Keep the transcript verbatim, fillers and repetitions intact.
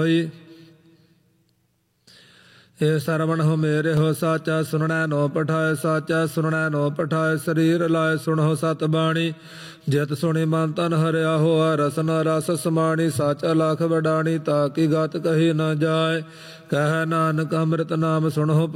ਹੋਈ। ਇਹ ਸਰਵਣ ਹੋ ਮੇਰੇ ਹੋ ਸਾਚਾ ਸੁਣਨੈ ਨੋ ਪਠਾਏ, ਸਾਚਾ ਸੁਣਨੈ ਨੋ ਪਠਾਏ। ਸਰੀਰ ਲਾਏ ਸੁਣੋ ਸਤ ਬਾਣੀ, ਜਿਤ ਸੁਣੀ ਮਨ ਤਨ ਹਰਿਆ ਹੋਆ। ਰਸਨ ਰਸ ਸਮਾਣੀ, ਸਾਚਾ ਲਖ ਵਡਾਣੀ, ਤਾ ਕੀ ਗਤ ਕਹੀ ਨ ਜਾਏ। ਕਹਿ ਨਾਨਕ ਅੰਮ੍ਰਿਤ ਨਾਮ ਸੁਣੋ